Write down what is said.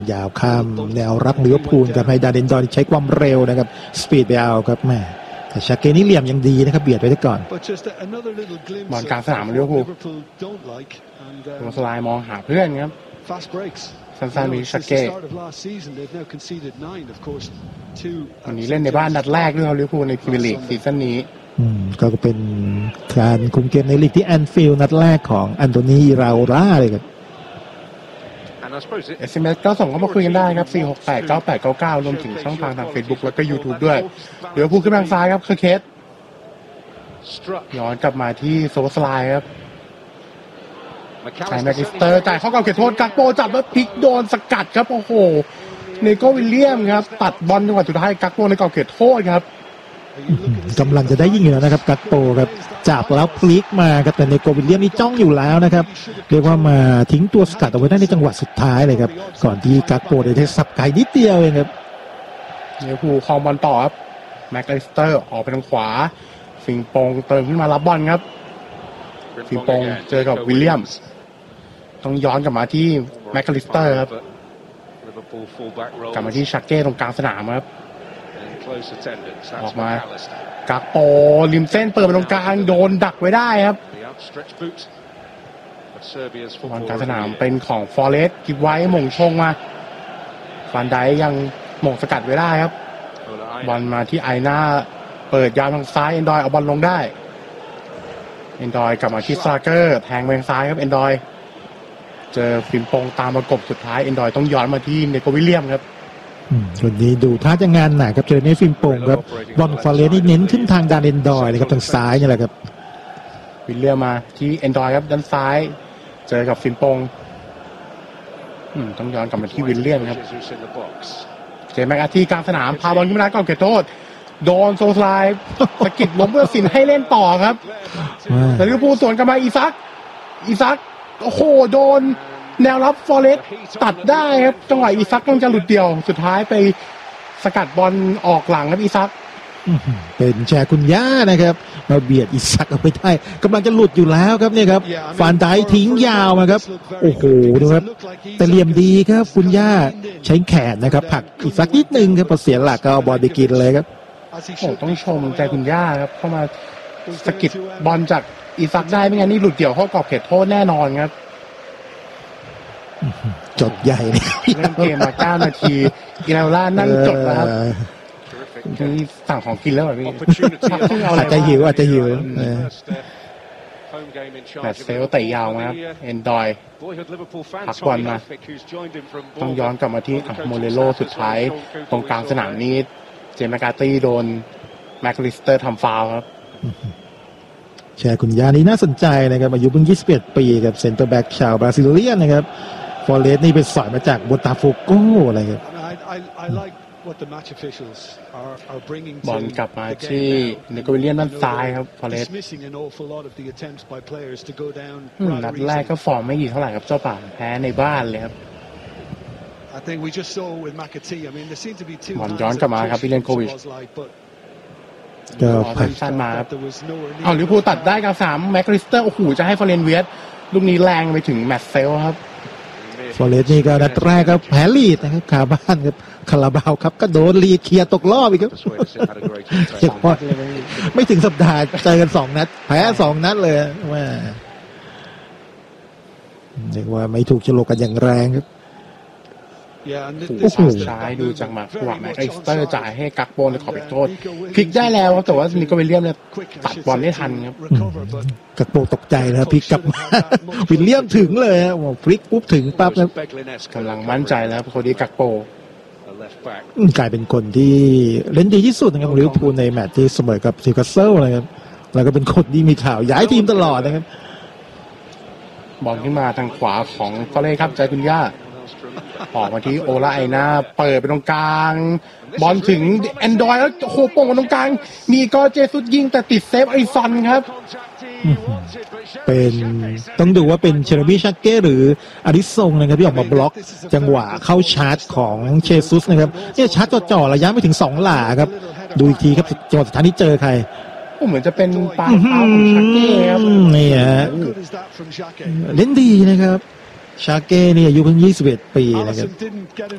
ยาวข้ามแนวรับลิเวอร์พูลกับให้ดาเดนดอยใช้ความเร็วนะครับสปีดไปเอาครับแม่แต่ชาเกนี่เหลี่ยมยังดีนะครับเบียดไปได้ก่อนบอลกลางสนามลิเวอร์พูลตัวสไลด์มองหาเพื่อนครับสั้นๆมีชาเก้วันนี้เล่นในบ้านนัดแรกด้วยลิเวอร์พูลในพรีเมียร์ลีกซีซั่นนี้ก็เป็นการคุมเกมในลีกที่แอนฟิลด์นัดแรกของอันโตนีราโอล่าเลยครับ SMS ก็ส่งเข้ามาคุยกันได้ครับ4689899รวมถึงช่องทาง Facebook แล้วก็ YouTube ด้วยเดี๋ยวพูดขึ้นทางซ้ายครับเคสย้อนกลับมาที่โซสไลด์ครับใช้แม็กกิสเตอร์จ่ายเข้ากับเขตโทษกักโปจับแล้วพลิกโดนสกัดครับโอ้โหเนโก้วิลเลียมครับตัดบอลจังหวะสุดท้ายกักโปในกรอบเขตโทษครับกำลังจะได้ยิงอยู่แล้วนะครับกักโปครับจับแล้วพลิกมาครับแต่เนโกวิลเลียมนี่จ้องอยู่แล้วนะครับเรียกว่ามาทิ้งตัวสกัดเอาไว้ได้ในจังหวะสุดท้ายเลยครับก่อนที่กักโปได้สับไก่นิดเดียวเองครับเดี๋ยวผู้ครองบอลต่อครับแม็กลิสเตอร์ออกไปทางขวาฟิงปงเติมขึ้นมารับบอลครับฟิงปงเจอกับวิลเลียมต้องย้อนกลับมาที่แม็กลิสเตอร์ครับกลับมาที่ชักเก้ตรงกลางสนามครับออกมากักโปริมเส้นเปิดไปตรงกลางโดนดักไว้ได้ครับบอลกลางสนามเป็นของฟอเรสต์กิบไว้หม่งชงมาฟันไดยังหม่งสกัดไว้ได้ครับบอลมาที่ไอน่าเปิดยาวทางซ้ายเอนดอยเอาบอลลงได้เอนดอยกลับมาที่ซาเกอร์แทงไปทางซ้ายครับเอนดอยเจอฟิมปงตามประกบสุดท้ายเอนดอยต้องย้อนมาที่เนโกวิลเลียมครับวันนี้ดูท่าจะงานหนักครับเจอในฟิมปงครับบอลฟอเรสต์นี่เน้นขึ้นทางดานเอนดอยนะครับทางซ้ายนี่แหละครับวิลเลียมมาที่เอนดอยครับด้านซ้ายเจอกับฟิมปงต้องย้อนกลับมาที่วิลเลียมครับเจแม็กอาทีกลางสนามพาบอลขึ้นมาได้ก่อนเขตโทษโดนโซสไลด์สกิดล้มเพื่อสินให้เล่นต่อครับแต่ลิเวอร์พูลสวนกลับมาอีซักโอ้โหโดนแนวรับฟอเรสต์ตัดได้ครับจังหวะอีซักต้องจะหลุดเดี่ยวสุดท้ายไปสกัดบอลออกหลังครับอีซักเป็นแชร์คุณย่านะครับมาเบียดอีซักเอาไปได้กำลังจะหลุดอยู่แล้วครับเนี่ยครับฟานไดทิ้งยาวมาครับโอ้โหดูครับแต่เหลี่ยมดีครับคุณย่าใช้แขนนะครับผลักอีซักนิดนึงครับพอเสียหลักก็เอาบอลไปกินเลยครับโอ้ต้องชมใจคุณย่าครับเข้ามาสกิดบอลจากอีซักได้ไม่งั้นนี่หลุดเดี่ยวเข้ากรอบเขตโทษแน่นอนครับจดใหญ่เลยเล่นเกมมา9 นาทีอินาล่านั่งจดแล้วครับนี่สั่งของกินแล้วเหรอพี่อาจจะหิวแมตช์เซลเตะยาวนะครับเอนดอยพักบอลมาต้องย้อนกลับมาที่โมเรโลสุดท้ายตรงกลางสนามนี้เจมส์การ์ตี้โดนแม็กลิสเตอร์ทำฟาวล์ครับแชร์คุณย่านี่น่าสนใจนะครับอายุเพิ่ง21 ปีกับเซนเตอร์แบ็กชาวบราซิเลียนนะครับฟอเรสต์นี่เป็นสอยมาจากโบตาโฟโกอะไรครับบอลกลับมาที่เนโกวิลเลียมด้านซ้ายครับฟอเรสต์นัดแรกก็ฟอร์มไม่ดีเท่าไหร่ครับเจ้าป่าแพ้ในบ้านเลยครับบอลย้อนกลับมาครับวิเลนโควิชก็พันสั้นมาครับเอาลิเวอร์พูลตัดได้กับ3แม็กลิสเตอร์โอ้โหจะให้ฟอเรนเวียสลูกนี้แรงไปถึงแมตช์เซลครับฟอเรสต์นี่ก็นัดแรกครับแพ้ลีดนะครับคาบ้านครับคาราบาวครับก็โดนลีดเคลียร์ตกรอบอีกครับไม่ถึงสัปดาห์เจอกัน2 นัดแพ้2 นัดเลยว่าเรียกว่าไม่ถูกฉลกกันอย่างแรงครับโอ้โหซ้ายดูจังหวะแม็กลิสเตอร์จ่ายให้กักโปในขอบเขตโทษพลิกได้แล้วครับแต่ว่านิโคลวิลเลียมเนี่ยตัดบอลได้ทันครับกักโปตกใจนะพลิกกลับมาวิลเลียมถึงเลยฮะพลิกปุ๊บถึงปั๊บนะกำลังมั่นใจแล้วคนนี้กักโปกลายเป็นคนที่เล่นดีที่สุดนะครับลิเวอร์พูลในแมตช์ที่เสมอกับนิวคาสเซิลนะครับแล้วก็เป็นคนที่มีข่าวย้ายทีมตลอดนะครับบอลขึ้นมาทางขวาของฟอเรสต์ครับใจคุณย่าออกมาที่โอลาไอนาเปิดไปตรงกลางบอลถึงแอนดรอยแล้วโคป่งมาตรงกลางมีก็เจสุดยิงแต่ติดเซฟไอซอนครับเป็นต้องดูว่าเป็นเชอร์บี้ชักเก้หรืออาริซงนะครับที่ออกมาบล็อกจังหวะเข้าชาร์จของเชซุสนะครับเนี่ยชาร์จจ่อระยะไม่ถึง2 หล่าครับดูอีกทีครับจังหวะสุดท้ายนี้เจอใครเหมือนจะเป็นปาเท้าของชักเก้ครับนี่ฮะเล่นดีนะครับชาเก้นี่อายุเพิ่ง21 ปีนะครับ